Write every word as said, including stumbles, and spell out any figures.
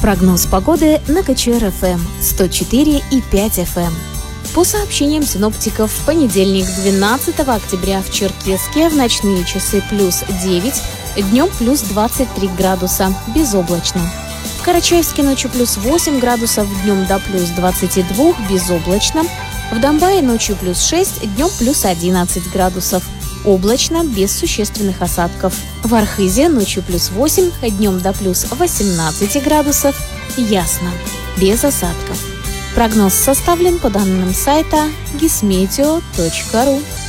Прогноз погоды на КЧР-ФМ сто четыре и пять эф эм. По сообщениям синоптиков, в понедельник, двенадцатого октября, в Черкесске в ночные часы плюс девять, днем плюс двадцать три градуса, безоблачно. В Карачаевске ночью плюс восемь градусов, днем до плюс двадцати двух, безоблачно. В Домбае ночью плюс шесть, днем плюс одиннадцать градусов, облачно, без существенных осадков. В Архизе ночью плюс восемь, днем до плюс восемнадцати градусов, ясно, без осадков. Прогноз составлен по данным сайта гисметео точка ру.